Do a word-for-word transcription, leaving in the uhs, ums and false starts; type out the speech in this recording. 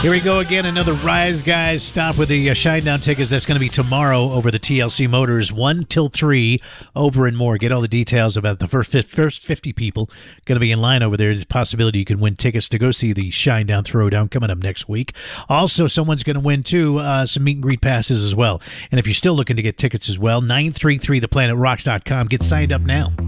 Here we go again. Another Rise Guys stop with the uh, Shinedown tickets. That's going to be tomorrow over the T L C Motors, one till three, over and more. Get all the details about the first first fifty people going to be in line over there. There's a possibility you can win tickets to go see the Shinedown Throwdown coming up next week. Also, someone's going to win, too, uh, some meet and greet passes as well. And if you're still looking to get tickets as well, nine three three the planet rocks dot com. Get signed up now.